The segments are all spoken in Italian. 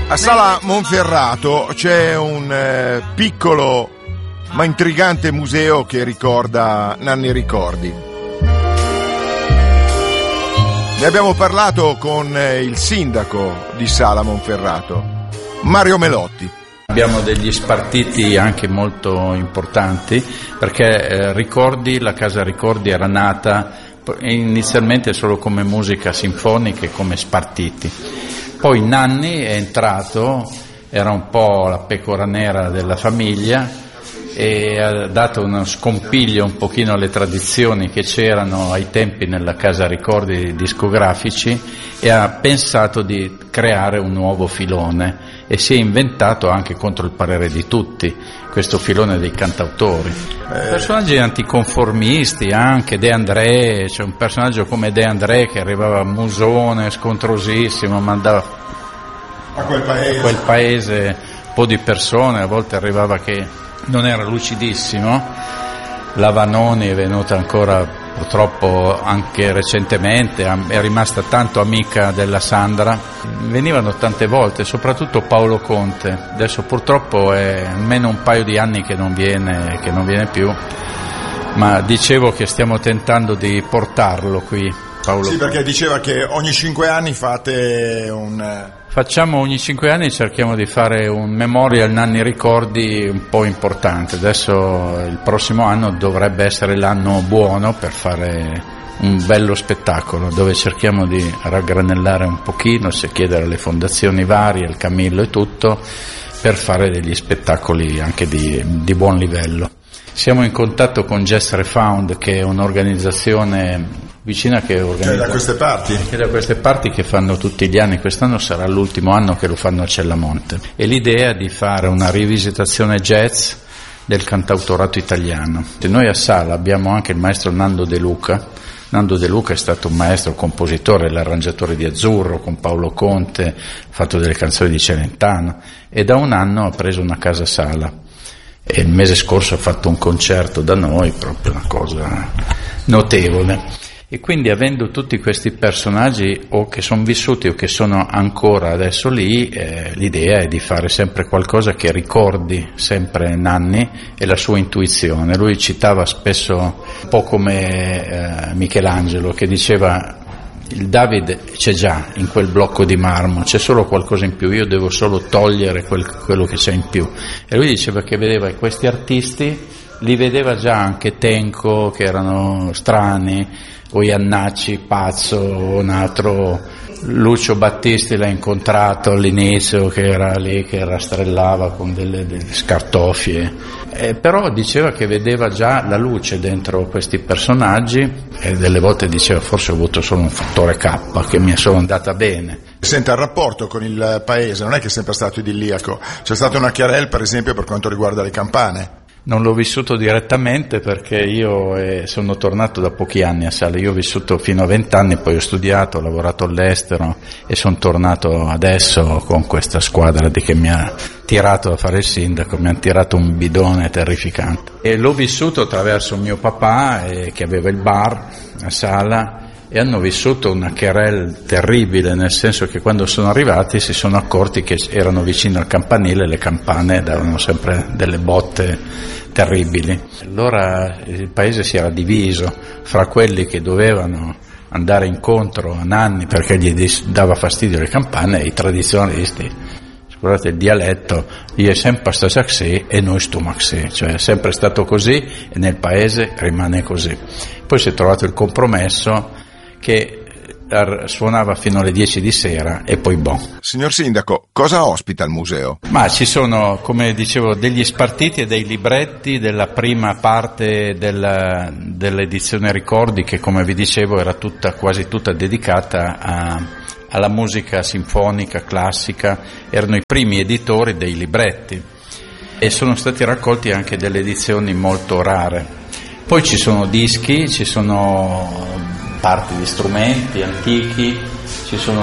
A Sala Monferrato c'è un piccolo ma intrigante museo che ricorda Nanni Ricordi. Ne abbiamo parlato con il sindaco di Sala Monferrato, Mario Melotti. Abbiamo degli spartiti anche molto importanti perché la Casa Ricordi era nata inizialmente solo come musica sinfonica e come spartiti. Poi Nanni è entrato, era un po' la pecora nera della famiglia e ha dato uno scompiglio un pochino alle tradizioni che c'erano ai tempi nella Casa Ricordi discografici e ha pensato di creare un nuovo filone e si è inventato anche contro il parere di tutti questo filone dei cantautori. Personaggi anticonformisti anche, De André, c'è un personaggio come De André che arrivava musone, scontrosissimo, mandava a quel paese un po' di persone, a volte arrivava che non era lucidissimo. La Vanoni è venuta ancora purtroppo anche recentemente, è rimasta tanto amica della Sandra, venivano tante volte, soprattutto Paolo Conte, adesso purtroppo è almeno un paio di anni che non viene più, ma dicevo che stiamo tentando di portarlo qui. Paolo. Sì, perché diceva che ogni 5 anni Facciamo ogni 5 anni, cerchiamo di fare un memorial Nanni Ricordi un po' importante. Adesso il prossimo anno dovrebbe essere l'anno buono per fare un bello spettacolo dove cerchiamo di raggranellare un pochino, se chiedere alle fondazioni varie, al Camillo e tutto, per fare degli spettacoli anche di buon livello. Siamo in contatto con Jazz Refound, che è un'organizzazione vicina che organizza, che è da queste parti, che fanno tutti gli anni. Quest'anno sarà l'ultimo anno che lo fanno a Cellamonte, e l'idea è di fare una rivisitazione jazz del cantautorato italiano. E noi a Sala abbiamo anche il maestro Nando De Luca. Nando De Luca è stato un maestro compositore, l'arrangiatore di Azzurro con Paolo Conte, ha fatto delle canzoni di Celentano e da un anno ha preso una casa Sala. E il mese scorso ha fatto un concerto da noi, proprio una cosa notevole. E quindi, avendo tutti questi personaggi o che sono vissuti o che sono ancora adesso lì, l'idea è di fare sempre qualcosa che ricordi sempre Nanni e la sua intuizione. Lui citava spesso, un po' come Michelangelo, che diceva: il David c'è già in quel blocco di marmo, c'è solo qualcosa in più, io devo solo togliere quello che c'è in più. E lui diceva che vedeva questi artisti, li vedeva già anche Tenco, che erano strani, o Iannacci, pazzo, un altro, Lucio Battisti l'ha incontrato all'inizio, che era lì che rastrellava con delle scartoffie, però diceva che vedeva già la luce dentro questi personaggi, e delle volte diceva: forse ho avuto solo un fattore K, che mi è solo andata bene. Senta, il rapporto con il paese non è che è sempre stato idilliaco, c'è stata una querela per esempio per quanto riguarda le campane. Non l'ho vissuto direttamente perché io sono tornato da pochi anni a Sala. Io ho vissuto fino a 20 anni, poi ho studiato, ho lavorato all'estero e sono tornato adesso con questa squadra che mi ha tirato a fare il sindaco, mi ha tirato un bidone terrificante. E l'ho vissuto attraverso mio papà, che aveva il bar a Sala, e hanno vissuto una querela terribile, nel senso che quando sono arrivati si sono accorti che erano vicino al campanile e le campane davano sempre delle botte terribili. Allora il paese si era diviso fra quelli che dovevano andare incontro a Nanni perché gli dava fastidio le campane e i tradizionalisti. Scusate il dialetto, io è sempre sta saxè e noi sto maxè, cioè è sempre stato così e nel paese rimane così. Poi si è trovato il compromesso che suonava fino alle 10 di sera e poi boh. Signor Sindaco, cosa ospita il museo? Ma ci sono, come dicevo, degli spartiti e dei libretti della prima parte dell'edizione Ricordi, che come vi dicevo era quasi tutta dedicata alla musica sinfonica, classica. Erano i primi editori dei libretti e sono stati raccolti anche delle edizioni molto rare. Poi ci sono dischi, ci sono parti di strumenti antichi, ci sono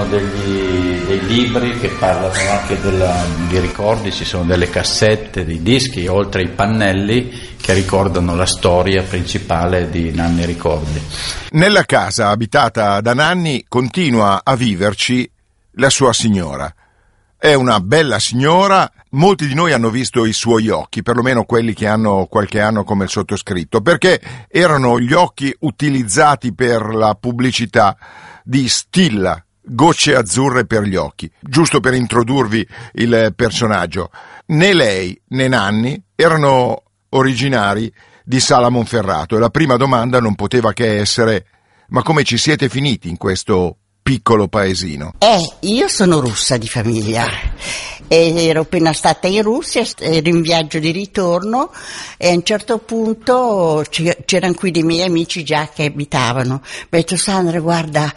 dei libri che parlano anche di ricordi, ci sono delle cassette, dei dischi, oltre ai pannelli che ricordano la storia principale di Nanni Ricordi. Nella casa abitata da Nanni continua a viverci la sua signora, È una bella signora, molti di noi hanno visto i suoi occhi, perlomeno quelli che hanno qualche anno come il sottoscritto, perché erano gli occhi utilizzati per la pubblicità di Stilla, gocce azzurre per gli occhi, giusto per introdurvi il personaggio. Né lei né Nanni erano originari di Sala Monferrato e la prima domanda non poteva che essere: ma come ci siete finiti in questo piccolo paesino? Io sono russa di famiglia e ero appena stata in Russia, ero in viaggio di ritorno e a un certo punto c'erano qui dei miei amici già che abitavano. Mi ha detto: Sandra, guarda,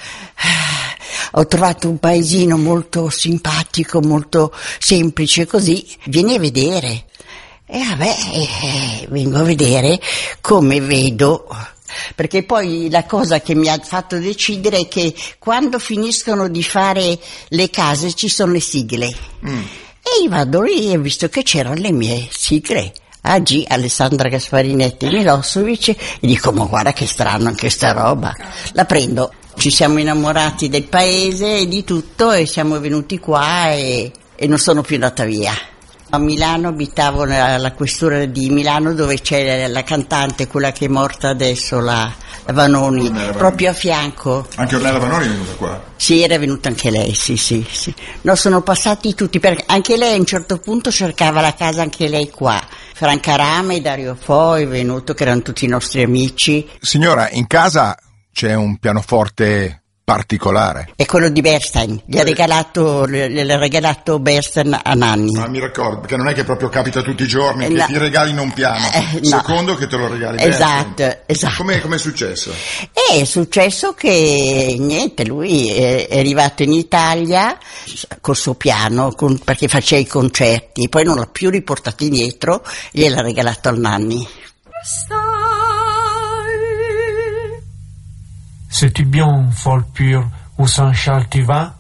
ho trovato un paesino molto simpatico, molto semplice, così vieni a vedere. E vengo a vedere, come vedo. Perché poi la cosa che mi ha fatto decidere è che quando finiscono di fare le case ci sono le sigle. E io vado lì e ho visto che c'erano le mie sigle. AG, Alessandra Gasparinetti Milosevic, e dico: ma guarda che strano anche sta roba. La prendo. Ci siamo innamorati del paese e di tutto e siamo venuti qua e non sono più andata via. A Milano abitavo alla questura di Milano, dove c'è la cantante, quella che è morta adesso, la Vanoni, proprio a fianco. Anche Ornella Vanoni è venuta qua? Sì, era venuta anche lei, sì. No, sono passati tutti, perché anche lei a un certo punto cercava la casa anche lei qua. Franca Rame, Dario Fo è venuto, che erano tutti i nostri amici. Signora, in casa c'è un pianoforte particolare. È quello di Bernstein, gliel'ha regalato Bernstein a Nanni. Ma mi ricordo, perché non è che proprio capita tutti i giorni che ti regalino un piano, secondo che te lo regali Bernstein. Esatto. Com'è successo? È successo che niente, lui è arrivato in Italia col suo piano, perché faceva i concerti, poi non l'ha più riportato indietro, gliel'ha regalato al Nanni. C'est-tu bien, folle pure, où Saint-Charles tu vas?